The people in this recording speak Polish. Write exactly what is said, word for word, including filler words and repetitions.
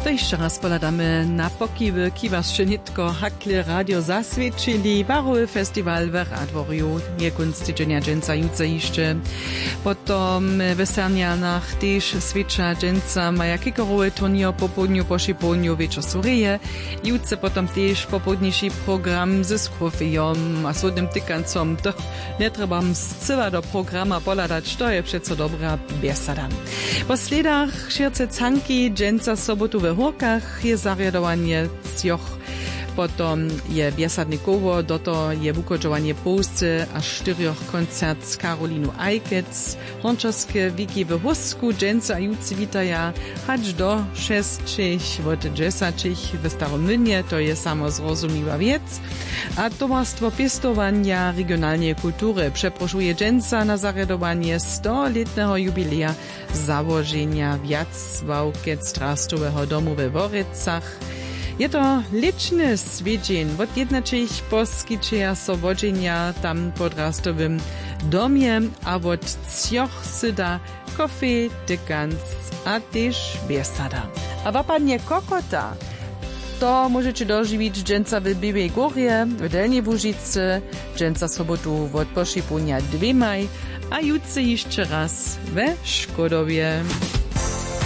To jeszcze raz poladamy na pokiwy, kiwaście nitko hakle radio zasvědčili, warowy festiwal w Radworiu, je kunst tydzienia dżęca juce jeszcze. Potom w Sernianach też świecza dżęca maja kikorowe turnier po południu po Šiponiu wieczor Sureje. Juce potom też popodniejszy program ze skrofijom, a słodnym tykancom to nie trzeba zcyła do programa poladać, to je przeco dobra biesada. Po sledach širce canki dżęca sobotu w Hórkach je zariadowanie cjoch. Potom je biesadny koło, do to je wukodżowanie Polsce a czterech koncert z Karolinu Ajkec, honczaskie wiki w Husku, dżęca jucy witaja, hać do szestczych, wot dżesacich w Staromylnie, to je samo zrozumiła wiec, a towarstwo piestowania regionalnej kultury przeproszuje dżęca na zariadowanie sto-letnego jubileja założenia Wiac Wałkec Trastowego domu we Worecach. Je to liczny zwiedzień, od jednaczych poskiczenia sowodzenia tam pod Rastowym domie, a od cioch syda kofe, tykans, a też biesada. A wapadnie kokota, to możecie dożywić dżęca w Białej Górze, w Delniej Łużycy, dżęca sobotu od Poszypunia dwie maj, a jutce jeszcze raz we Szkodowie.